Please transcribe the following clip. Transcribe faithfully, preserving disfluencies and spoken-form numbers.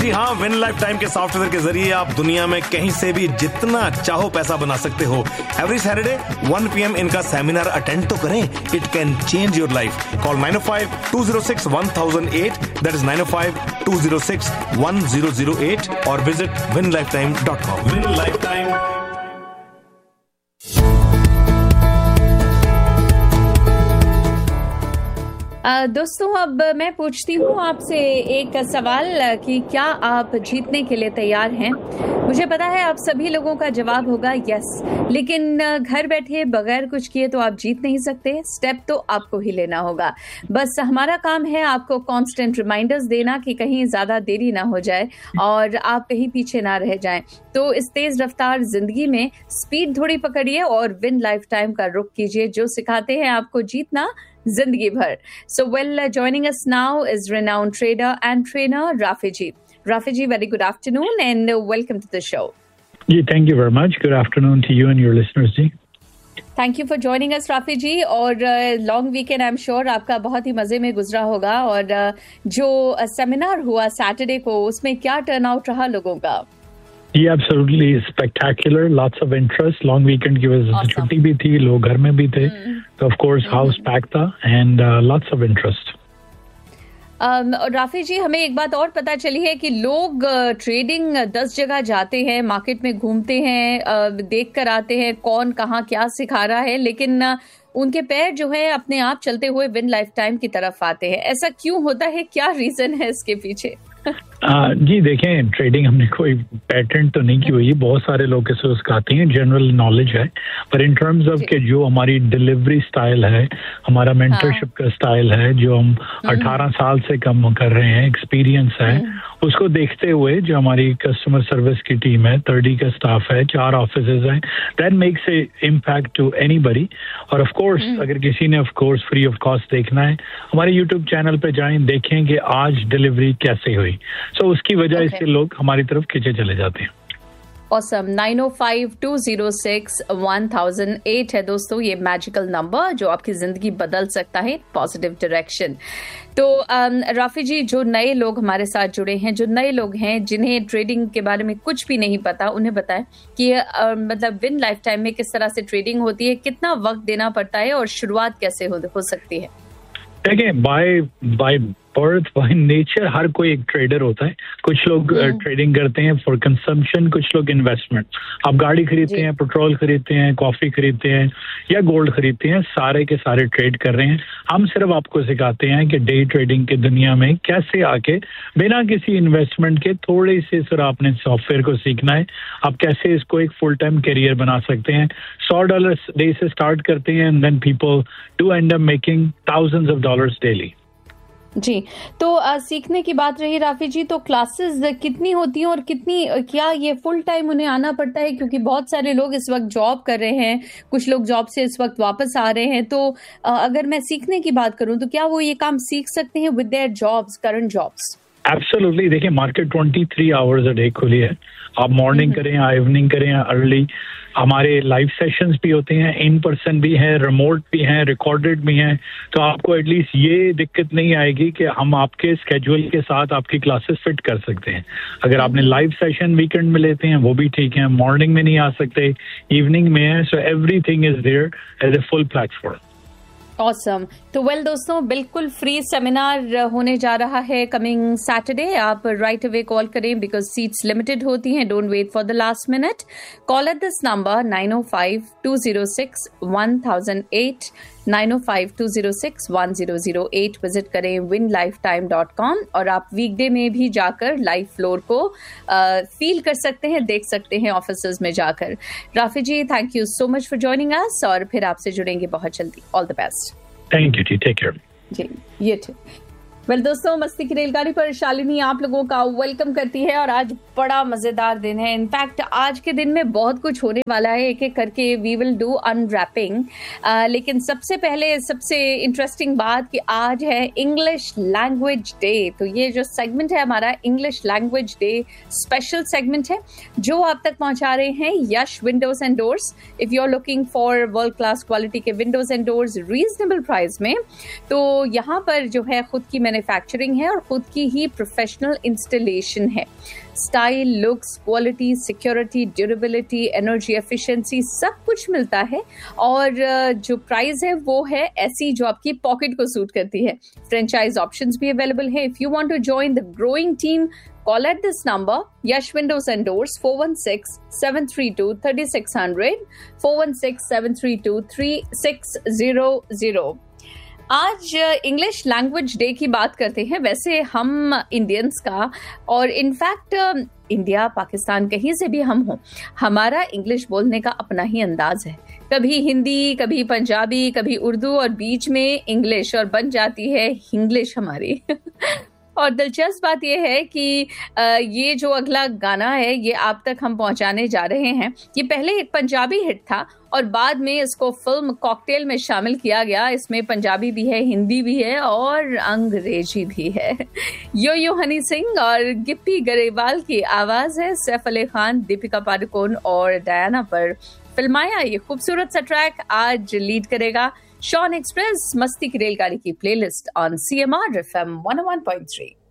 जी हाँ, win life time के software के जरिए आप दुनिया में कहीं से भी जितना चाहो पैसा बना सकते हो। Every Saturday one P M इनका सेमिनार अटेंड तो करें। It can change your life. Call nine O five to zero six one thousand eight, that is nine O five to zero six one zero zero eight, और visit win life time dot com. Win life time. Uh, दोस्तों, अब मैं पूछती हूँ आपसे एक सवाल कि क्या आप जीतने के लिए तैयार हैं? मुझे पता है आप सभी लोगों का जवाब होगा यस, लेकिन घर बैठे बगैर कुछ किए तो आप जीत नहीं सकते। स्टेप तो आपको ही लेना होगा। बस हमारा काम है आपको कांस्टेंट रिमाइंडर्स देना कि कहीं ज्यादा देरी ना हो जाए और आप कहीं पीछे ना रह जाएं। तो इस तेज रफ्तार जिंदगी में स्पीड थोड़ी पकड़िए और विन लाइफ टाइम का रुख कीजिए, जो सिखाते हैं आपको जीतना जिंदगी भर। So well, uh, joining us now is renowned trader and trainer Rafi ji. Rafi ji, very good afternoon and uh, welcome to the show. Yeah, thank you very much. Good afternoon to you and your listeners, ji. Thank you for joining us Rafi जी। और long weekend I am sure आपका बहुत ही मजे में गुजरा होगा। और uh, जो seminar uh, हुआ सैटरडे को, उसमें क्या टर्नआउट रहा लोगों का? Yeah, absolutely spectacular. Lots of interest. Long weekend की वजह से छुट्टी भी थी, लोग घर में भी थे, तो of course house packed था and uh, lots of interest. um, Rafi जी, हमें एक बात और पता चली है कि लोग ट्रेडिंग uh, दस जगह जाते हैं, मार्केट में घूमते हैं, uh, देख कर आते हैं कौन कहाँ क्या सिखा रहा है, लेकिन uh, उनके पैर जो है अपने आप चलते हुए विन लाइफ टाइम की तरफ आते हैं। ऐसा क्यों होता है? क्या रीजन है इसके पीछे? आ, जी देखें, ट्रेडिंग हमने कोई पैटर्न तो नहीं की हुई है, बहुत सारे लोग इसे सिखाते हैं, जनरल नॉलेज है, पर इन टर्म्स ऑफ के जो हमारी डिलीवरी स्टाइल है, हमारा मेंटरशिप का स्टाइल है, जो हम अठारह साल से कम कर रहे हैं, एक्सपीरियंस है, उसको देखते हुए जो हमारी कस्टमर सर्विस की टीम है, थर्टी का स्टाफ है, चार ऑफिसेज हैं, that makes a impact to anybody. और ऑफ कोर्स अगर किसी ने of course free of cost देखना है, हमारे यूट्यूब चैनल पे जाएं, देखें कि आज डिलीवरी कैसे हुई। सो so, उसकी वजह okay. इससे लोग हमारी तरफ खींचे चले जाते हैं। Awesome. Nine O five to zero six one thousand eight है दोस्तों ये मैजिकल नंबर जो आपकी जिंदगी बदल सकता है पॉजिटिव डायरेक्शन। तो राफी जी, जो नए लोग हमारे साथ जुड़े हैं, जो नए लोग हैं जिन्हें ट्रेडिंग के बारे में कुछ भी नहीं पता, उन्हें बताएं कि uh, मतलब विन लाइफ टाइम में किस तरह से ट्रेडिंग होती है, कितना वक्त देना पड़ता है और शुरुआत कैसे हो, हो सकती है? देखिए, bye by birth by nature हर कोई एक ट्रेडर होता है। कुछ लोग ट्रेडिंग करते हैं फॉर कंजम्पशन, कुछ लोग इन्वेस्टमेंट। आप गाड़ी खरीदते हैं, पेट्रोल खरीदते हैं, कॉफी खरीदते हैं या गोल्ड खरीदते हैं, सारे के सारे ट्रेड कर रहे हैं। हम सिर्फ आपको सिखाते हैं कि डे ट्रेडिंग की दुनिया में कैसे आके बिना किसी इन्वेस्टमेंट के थोड़े से सिर्फ आपने सॉफ्टवेयर को सीखना है, आप कैसे इसको एक फुल टाइम करियर बना सकते हैं। सौ डॉलर डे से स्टार्ट करते हैं and then people do and up making thousands of dollars daily. जी, तो आ, सीखने की बात रही राफी जी, तो क्लासेस कितनी होती हैं और कितनी, क्या ये फुल टाइम उन्हें आना पड़ता है? क्योंकि बहुत सारे लोग इस वक्त जॉब कर रहे हैं, कुछ लोग जॉब से इस वक्त वापस आ रहे हैं, तो आ, अगर मैं सीखने की बात करूं तो क्या वो ये काम सीख सकते हैं with their jobs, current jobs? Absolutely. देखिए, market twenty three hours a day खुली है। आप मॉर्निंग करें या इवनिंग करें या अर्ली, हमारे लाइव सेशंस भी होते हैं, इन पर्सन भी हैं, रिमोट भी हैं, रिकॉर्डेड भी हैं। तो आपको एटलीस्ट ये दिक्कत नहीं आएगी कि हम आपके स्केड्यूल के साथ आपकी क्लासेस फिट कर सकते हैं। अगर आपने लाइव सेशन वीकेंड में लेते हैं वो भी ठीक है, मॉर्निंग में नहीं आ सकते, इवनिंग में है, so everything is there as a full platform. Awesome. तो वेल दोस्तों, बिल्कुल फ्री सेमिनार होने जा रहा है कमिंग सैटरडे। आप राइट अवे कॉल करें बिकॉज सीट्स लिमिटेड होती हैं। Don't wait for the last minute. Call at this number nine O five to zero six one thousand eight, nine O five to zero six one zero zero eight. Visit करें win life time dot com और आप वीकडे में भी जाकर live floor को feel कर सकते हैं, देख सकते हैं ऑफिस में जाकर। राफी जी, thank you so much for joining us और फिर आपसे जुड़ेंगे बहुत जल्दी। All the best. Thank you ji, take care जी। ये ठीक। वेल well, दोस्तों, मस्ती की रेलगाड़ी पर शालिनी आप लोगों का वेलकम करती है और आज बड़ा मजेदार दिन है। इनफैक्ट आज के दिन में बहुत कुछ होने वाला है, एक एक करके वी विल डू अनरैपिंग। लेकिन सबसे पहले सबसे इंटरेस्टिंग बात कि आज है इंग्लिश लैंग्वेज डे। तो ये जो सेगमेंट है हमारा English language day special segment है जो आप तक पहुंचा रहे हैं यश Windows and doors. If you are looking for world class quality के Windows and doors reasonable price में, तो यहाँ पर जो है खुद की मैंने मैन्युफैक्चरिंग है और खुद की ही प्रोफेशनल इंस्टॉलेशन है। Style, looks, quality, security, durability, energy efficiency सब कुछ मिलता है और जो प्राइस है वो है ऐसी जो आपकी पॉकेट को सूट करती है। फ्रेंचाइज ऑप्शंस भी अवेलेबल है। If you want to join the growing team, call at this number, Yash Windows and Doors, four one six, seven three two, three six zero zero, four one six, seven three two, three six zero zero। आज English language day की बात करते हैं। वैसे हम Indians का और in fact India, Pakistan, कहीं से भी हम हों, हमारा इंग्लिश बोलने का अपना ही अंदाज है। कभी हिंदी, कभी पंजाबी, कभी उर्दू और बीच में इंग्लिश और बन जाती है हिंग्लिश हमारी। और दिलचस्प बात यह है कि ये जो अगला गाना है ये आप तक हम पहुंचाने जा रहे हैं। ये पहले एक पंजाबी हिट था और बाद में इसको फिल्म कॉकटेल में शामिल किया गया। इसमें पंजाबी भी है, हिंदी भी है और अंग्रेजी भी है। यो यो हनी सिंह और गिप्पी गरेवाल की आवाज है। सैफ अली खान, दीपिका पादुकोण और डायना पर फिल्माया ये खूबसूरत सा ट्रैक आज लीड करेगा शॉन एक्सप्रेस मस्ती की रेलगाड़ी की playlist on C M R F M one O one point three.